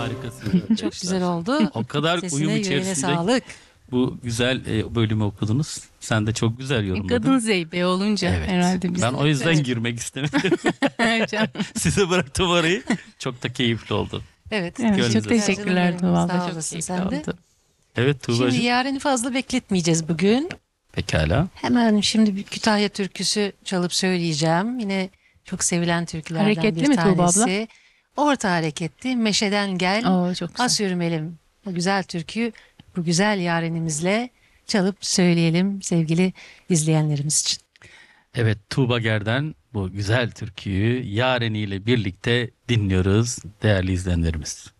Harikasın. Çok güzel oldu. O kadar uyum Sesine, yüreğine içerisinde sağlık. bu güzel bölümü okudunuz. Sen de çok güzel yorumladın. Kadın zeybe olunca Evet. herhalde biz. Ben o yüzden girmek istemedim. Canım. Size bıraktım orayı. Çok da keyifli oldu. Evet. Evet, Gönlünüze çok teşekkürler Canım benim, Tuğba sağ abla. Çok olasın, keyifli sen de. oldu. Evet Şimdi Tuğba'cığım. Yaren'i fazla bekletmeyeceğiz bugün. Pekala. Hemen şimdi bir Kütahya türküsü çalıp söyleyeceğim. Yine çok sevilen türkülerden Hareketli bir mi Tuğba abla? tanesi. Orta hareketli. Meşeden Gel. Oo, çok güzel. As yürümelim. Bu güzel türküyü bu güzel yarenimizle çalıp söyleyelim sevgili izleyenlerimiz için. Evet Tuğba Ger'den bu güzel türküyü Yareni ile birlikte dinliyoruz değerli izleyenlerimiz.